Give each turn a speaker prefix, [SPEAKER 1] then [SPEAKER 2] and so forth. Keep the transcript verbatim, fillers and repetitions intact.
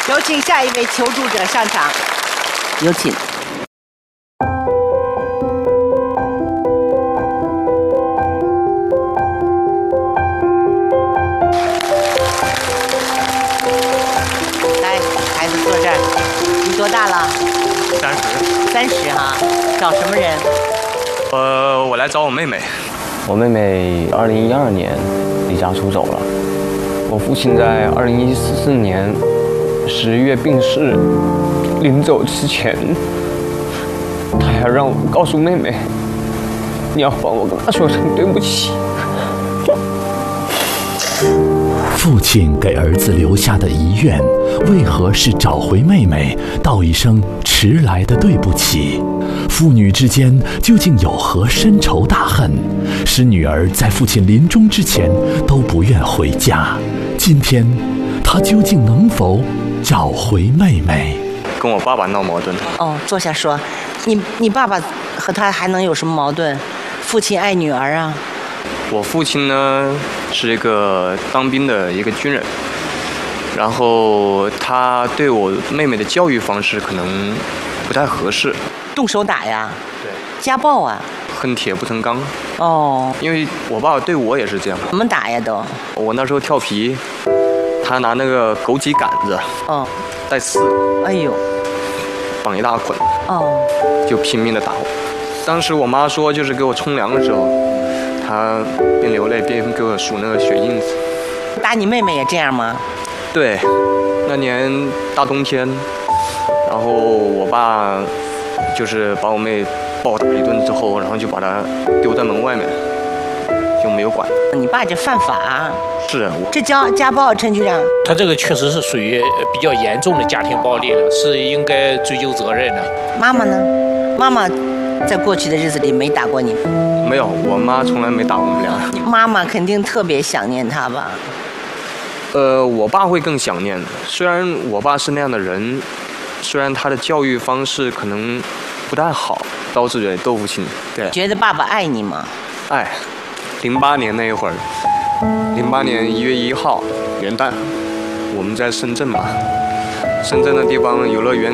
[SPEAKER 1] 有请下一位求助者上场，有请。来，孩子坐这儿，你多大了？
[SPEAKER 2] 三十。
[SPEAKER 1] 三十哈，找什么人？
[SPEAKER 2] 呃，我来找我妹妹。
[SPEAKER 3] 我妹妹二零一二年离家出走了。我父亲在二零一四年十月病逝，临走之前，他还让我告诉妹妹，你要帮我跟他说声对不起。
[SPEAKER 4] 父亲给儿子留下的遗愿，为何是找回妹妹，道一声迟来的对不起？父女之间究竟有何深仇大恨，使女儿在父亲临终之前都不愿回家？今天，他究竟能否找回妹妹？
[SPEAKER 2] 跟我爸爸闹矛盾。
[SPEAKER 1] 哦，坐下说，你你爸爸和他还能有什么矛盾？父亲爱女儿啊。
[SPEAKER 2] 我父亲呢是一个当兵的一个军人，然后他对我妹妹的教育方式可能不太合适。
[SPEAKER 1] 动手打呀？
[SPEAKER 2] 对。
[SPEAKER 1] 家暴啊？
[SPEAKER 2] 恨铁不成钢。
[SPEAKER 1] 哦。
[SPEAKER 2] 因为我爸爸对我也是这样。
[SPEAKER 1] 怎么打呀都？
[SPEAKER 2] 我那时候调皮，他拿那个枸杞杆子，
[SPEAKER 1] 哦，
[SPEAKER 2] 带刺，
[SPEAKER 1] 哎呦，
[SPEAKER 2] 绑一大捆，
[SPEAKER 1] 哦，
[SPEAKER 2] 就拼命的打我。当时我妈说，就是给我冲凉的时候，他边流泪边给我数那个血印子。
[SPEAKER 1] 打你妹妹也这样吗？
[SPEAKER 2] 对，那年大冬天，然后我爸就是把我妹暴打一顿之后，然后就把她丢在门外面，就没有管。
[SPEAKER 1] 你爸这犯法。
[SPEAKER 2] 是，
[SPEAKER 1] 这家家暴，陈局长。
[SPEAKER 5] 他这个确实是属于比较严重的家庭暴力了，是应该追究责任的。
[SPEAKER 1] 妈妈呢？妈妈在过去的日子里没打过你？
[SPEAKER 2] 没有，我妈从来没打我们俩。
[SPEAKER 1] 妈妈肯定特别想念他吧？
[SPEAKER 2] 呃，我爸会更想念的。虽然我爸是那样的人，虽然他的教育方式可能不太好，刀子嘴豆腐心。对。
[SPEAKER 1] 觉得爸爸爱你吗？
[SPEAKER 2] 爱。零八年那一会儿，零八年一月一号元旦，我们在深圳嘛，深圳的地方游乐园